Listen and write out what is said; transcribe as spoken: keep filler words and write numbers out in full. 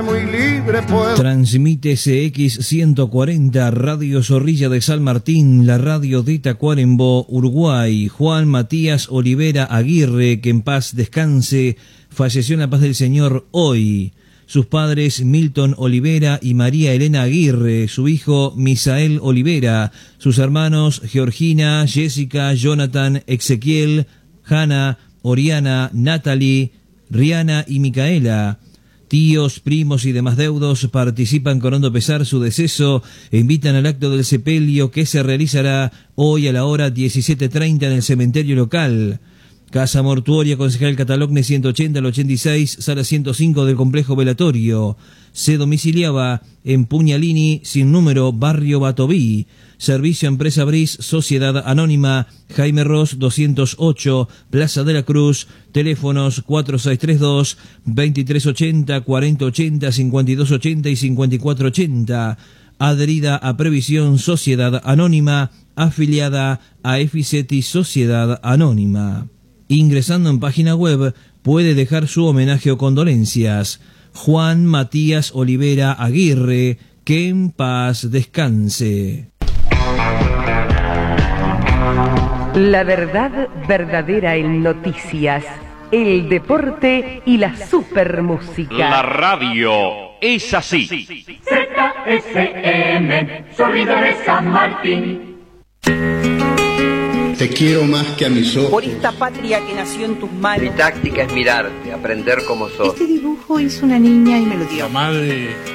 Muy libre puedo. Transmite C X ciento cuarenta, Radio Zorrilla de San Martín, la radio de Tacuarembó, Uruguay. Juan Matías Olivera Aguirre, que en paz descanse, falleció en la paz del Señor hoy. Sus padres Milton Olivera y María Elena Aguirre, su hijo Misael Olivera, sus hermanos Georgina, Jessica, Jonathan, Ezequiel, Hannah, Oriana, Natalie, Rihanna y Micaela. Tíos, primos y demás deudos participan con hondo pesar su deceso e invitan al acto del sepelio que se realizará hoy a la hora diecisiete treinta en el cementerio local. Casa Mortuoria Concejal Catalogne ciento ochenta al ochenta y seis, sala ciento cinco del complejo velatorio. Se domiciliaba en Puñalini, sin número, barrio Batoví. Servicio Empresa Bris, Sociedad Anónima, Jaime Ross doscientos ocho, Plaza de la Cruz. Teléfonos cuatro seis tres dos, veintitrés ochenta, cuarenta ochenta, cincuenta y dos ochenta y cincuenta y cuatro ochenta. Adherida a Previsión Sociedad Anónima, afiliada a Efiseti Sociedad Anónima. Ingresando en página web puede dejar su homenaje o condolencias. Juan Matías Olivera Aguirre, que en paz descanse. La verdad verdadera en noticias, el deporte y la supermúsica. La radio es así. Z S M, Zorrilla de San Martín. Te quiero más que a mis ojos. Por esta patria que nació en tus manos. Mi táctica es mirarte, aprender como sos. Este dibujo hizo una niña y me lo dio. La madre